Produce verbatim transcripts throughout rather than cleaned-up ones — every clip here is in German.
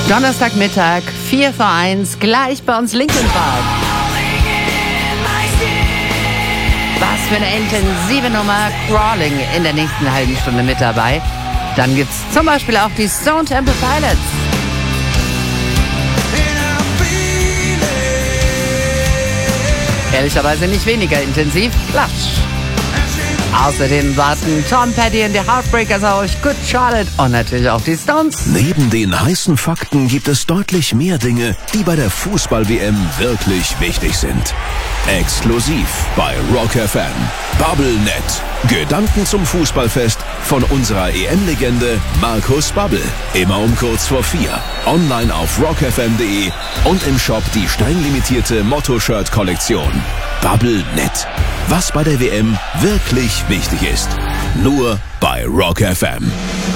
Donnerstagmittag, vier vor eins, gleich bei uns Linkin Park. Was für eine intensive Nummer, Crawling in der nächsten halben Stunde mit dabei. Dann gibt's zum Beispiel auch die Stone Temple Pilots. Ehrlicherweise nicht weniger intensiv, Klatsch. Außerdem warten Tom Petty und die Heartbreakers auf euch, Good Charlotte und natürlich auch die Stones. Neben den heißen Fakten gibt es deutlich mehr Dinge, die bei der Fußball-W M wirklich wichtig sind. Exklusiv bei Rock F M. Bubblenet. Gedanken zum Fußballfest von unserer E M-Legende Markus Babbel. Immer um kurz vor vier. Online auf rock f m punkt d e und im Shop die streng limitierte Motto-Shirt-Kollektion. Bubblenet. Was bei der W M wirklich wichtig ist. Nur bei Rock F M.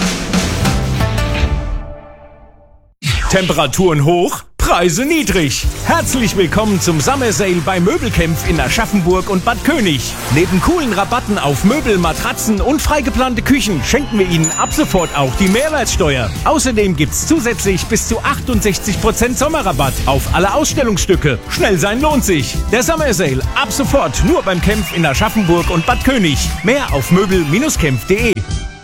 Temperaturen hoch, Preise niedrig. Herzlich willkommen zum Summer Sale bei Möbelkämpf in Aschaffenburg und Bad König. Neben coolen Rabatten auf Möbel, Matratzen und freigeplante Küchen schenken wir Ihnen ab sofort auch die Mehrwertsteuer. Außerdem gibt's zusätzlich bis zu achtundsechzig Prozent Sommerrabatt auf alle Ausstellungsstücke. Schnell sein lohnt sich. Der Summer Sale ab sofort nur beim Kämpf in Aschaffenburg und Bad König. Mehr auf möbel Bindestrich kämpf punkt d e.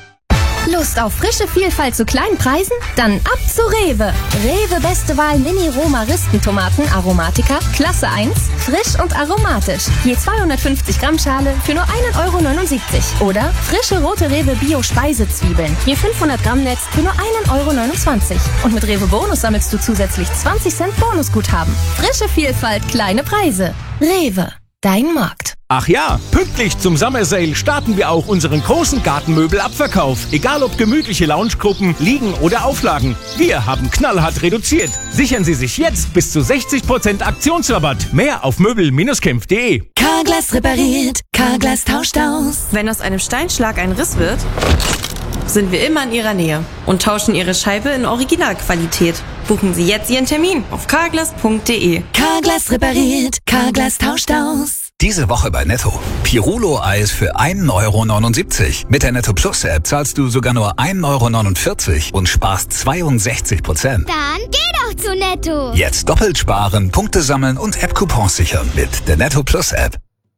Lust auf frische Vielfalt zu kleinen Preisen? Dann ab zu Rewe. Rewe Beste Wahl Mini Roma Ristentomaten Aromatica, Klasse eins, frisch und aromatisch. Je zweihundertfünfzig Gramm Schale für nur ein Euro neunundsiebzig. Oder frische rote Rewe Bio Speisezwiebeln. Je fünfhundert Gramm Netz für nur ein Euro neunundzwanzig. Und mit Rewe Bonus sammelst du zusätzlich zwanzig Cent Bonusguthaben. Frische Vielfalt, kleine Preise. Rewe. Dein Markt. Ach ja, pünktlich zum Summer Sale starten wir auch unseren großen Gartenmöbelabverkauf. Egal ob gemütliche Loungegruppen, Liegen oder Auflagen. Wir haben knallhart reduziert. Sichern Sie sich jetzt bis zu sechzig Prozent Aktionsrabatt. Mehr auf möbel Bindestrich kämpf punkt d e. Carglass repariert, Carglass tauscht aus. Wenn aus einem Steinschlag ein Riss wird, sind wir immer in Ihrer Nähe und tauschen Ihre Scheibe in Originalqualität. Buchen Sie jetzt Ihren Termin auf carglass punkt d e. Carglass repariert, Carglass tauscht aus. Diese Woche bei Netto. Pirulo-Eis für ein Euro neunundsiebzig. Mit der Netto Plus App zahlst du sogar nur ein Euro neunundvierzig und sparst zweiundsechzig Prozent. Dann geh doch zu Netto. Jetzt doppelt sparen, Punkte sammeln und App-Coupons sichern mit der Netto Plus App.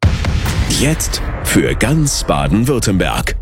Jetzt für ganz Baden-Württemberg.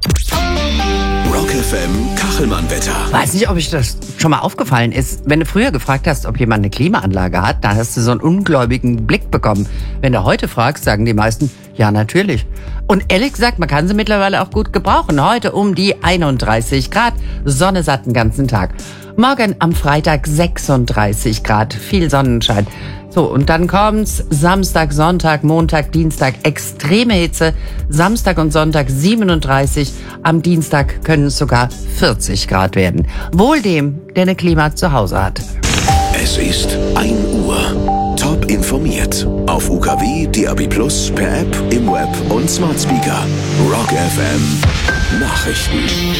Rock F M Kachelmann-Wetter. Weiß nicht, ob euch das schon mal aufgefallen ist. Wenn du früher gefragt hast, ob jemand eine Klimaanlage hat, dann hast du so einen ungläubigen Blick bekommen. Wenn du heute fragst, sagen die meisten, ja, natürlich. Und ehrlich gesagt, man kann sie mittlerweile auch gut gebrauchen. Heute um die einunddreißig Grad, Sonne satt den ganzen Tag. Morgen am Freitag sechsunddreißig Grad, viel Sonnenschein. So, und dann kommt's Samstag, Sonntag, Montag, Dienstag, extreme Hitze. Samstag und Sonntag siebenunddreißig. Am Dienstag können es sogar vierzig Grad werden. Wohl dem, der eine Klima zu Hause hat. Es ist ein Uhr. Top informiert. Auf U K W, D A B Plus, per App, im Web und Smart Speaker. Rock F M Nachrichten.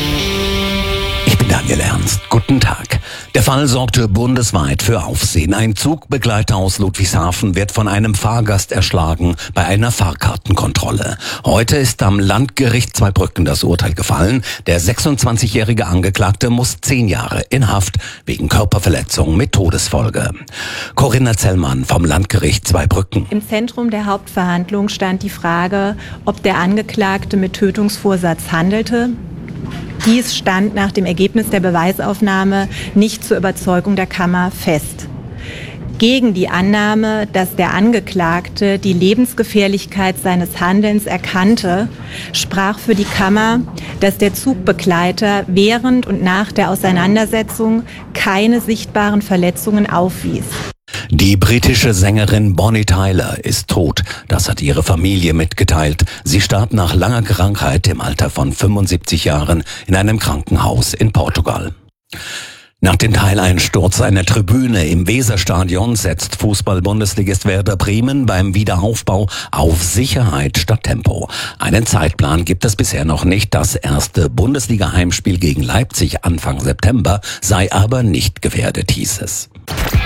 Ich bin Daniel Ernst. Guten Tag. Der Fall sorgte bundesweit für Aufsehen. Ein Zugbegleiter aus Ludwigshafen wird von einem Fahrgast erschlagen bei einer Fahrkartenkontrolle. Heute ist am Landgericht Zweibrücken das Urteil gefallen. Der sechsundzwanzigjährige Angeklagte muss zehn Jahre in Haft wegen Körperverletzung mit Todesfolge. Corinna Zellmann vom Landgericht Zweibrücken. Im Zentrum der Hauptverhandlung stand die Frage, ob der Angeklagte mit Tötungsvorsatz handelte. Dies stand nach dem Ergebnis der Beweisaufnahme nicht zur Überzeugung der Kammer fest. Gegen die Annahme, dass der Angeklagte die Lebensgefährlichkeit seines Handelns erkannte, sprach für die Kammer, dass der Zugbegleiter während und nach der Auseinandersetzung keine sichtbaren Verletzungen aufwies. Die britische Sängerin Bonnie Tyler ist tot. Das hat ihre Familie mitgeteilt. Sie starb nach langer Krankheit im Alter von fünfundsiebzig Jahren in einem Krankenhaus in Portugal. Nach dem Teileinsturz einer Tribüne im Weserstadion setzt Fußball-Bundesligist Werder Bremen beim Wiederaufbau auf Sicherheit statt Tempo. Einen Zeitplan gibt es bisher noch nicht. Das erste Bundesliga-Heimspiel gegen Leipzig Anfang September sei aber nicht gefährdet, hieß es.